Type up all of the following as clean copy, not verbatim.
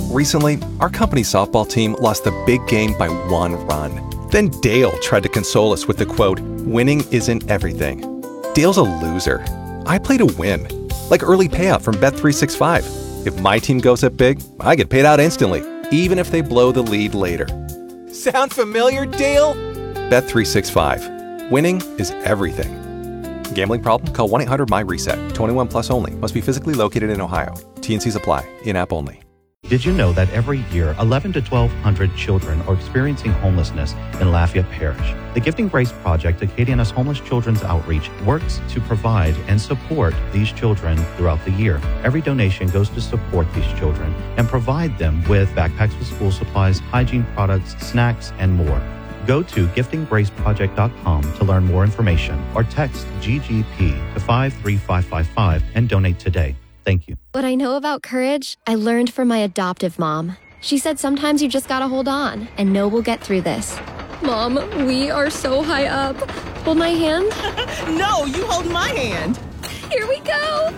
Recently, our company's softball team lost the big game by 1 run. Then Dale tried to console us with the quote, "Winning isn't everything." Dale's a loser. I play to win, like early payout from Bet365. If my team goes up big, I get paid out instantly, even if they blow the lead later. Sound familiar, Dale? Bet365. Winning is everything. Gambling problem? Call 1-800-MY-RESET. 21 plus only. Must be physically located in Ohio. T&Cs apply. In-app only. Did you know that every year 11 to 1,200 children are experiencing homelessness in Lafayette Parish? The Gifting Grace Project, Acadiana's Homeless Children's Outreach, works to provide and support these children throughout the year. Every donation goes to support these children and provide them with backpacks with school supplies, hygiene products, snacks, and more. Go to giftinggraceproject.com to learn more information or text GGP to 53555 and donate today. Thank you. What I know about courage, I learned from my adoptive mom. She said sometimes you just gotta hold on and know we'll get through this. Mom, we are so high up. Hold my hand. No, you hold my hand. Here we go.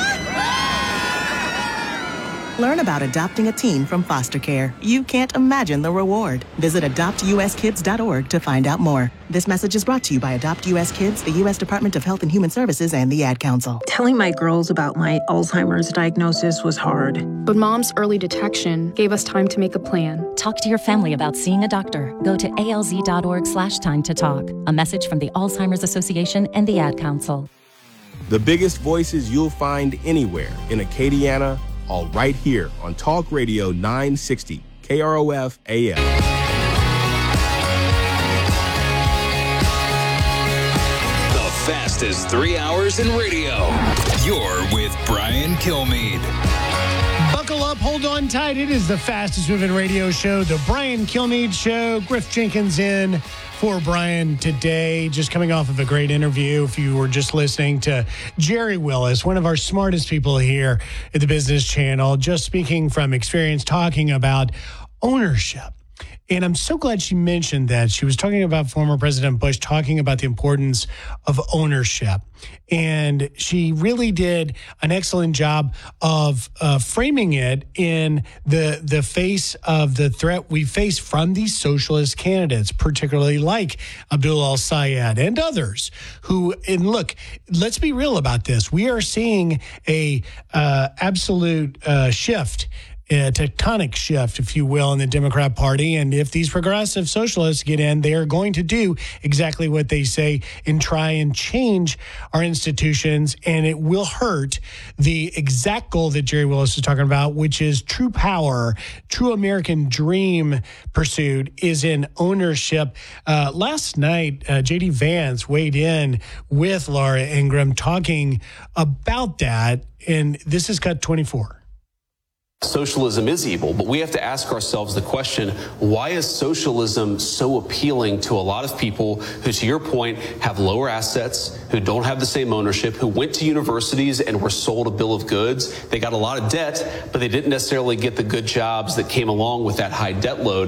Learn about adopting a teen from foster care. You can't imagine the reward. Visit adoptuskids.org to find out more. This message is brought to you by Adopt US Kids, the U.S. Department of Health and Human Services, and the Ad Council. Telling my girls about my Alzheimer's diagnosis was hard. But Mom's early detection gave us time to make a plan. Talk to your family about seeing a doctor. Go to alz.org/time to talk. A message from the Alzheimer's Association and the Ad Council. The biggest voices you'll find anywhere in Acadiana, all right here on Talk Radio 960 KROF AM. The fastest 3 hours in radio. You're with Brian Kilmeade. Buckle up, hold on tight. It is the fastest moving radio show, the Brian Kilmeade Show. Griff Jenkins in for Brian today, just coming off of a great interview. If you were just listening to Jerry Willis, one of our smartest people here at the Business Channel, just speaking from experience, talking about ownership. And I'm so glad she mentioned that. She was talking about former President Bush, talking about the importance of ownership. And she really did an excellent job of framing it in the face of the threat we face from these socialist candidates, particularly like Abdul El-Sayed and others who, and look, let's be real about this. We are seeing a absolute shift, a tectonic shift, if you will, in the Democrat Party. And if these progressive socialists get in, they are going to do exactly what they say and try and change our institutions. And it will hurt the exact goal that Jerry Willis is talking about, which is true power, true American dream pursuit is in ownership. Last night, J.D. Vance weighed in with Laura Ingraham talking about that. And this is cut 24. Socialism is evil, but we have to ask ourselves the question, why is socialism so appealing to a lot of people who, to your point, have lower assets, who don't have the same ownership, who went to universities and were sold a bill of goods? They got a lot of debt, but they didn't necessarily get the good jobs that came along with that high debt load.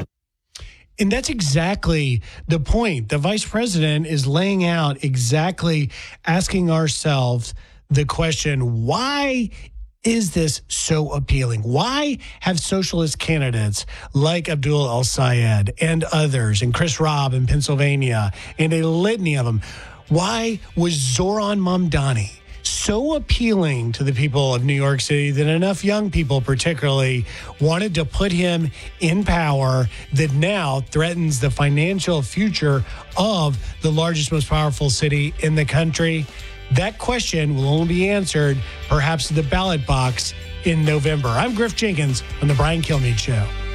And that's exactly the point. The vice president is laying out exactly, asking ourselves the question, why is this so appealing? Why have socialist candidates like Abdul El-Sayed and others, and Chris Robb in Pennsylvania, and a litany of them, why was Zoran Mamdani so appealing to the people of New York City that enough young people particularly wanted to put him in power that now threatens the financial future of the largest, most powerful city in the country? That question will only be answered perhaps at the ballot box in November. I'm Griff Jenkins on The Brian Kilmeade Show.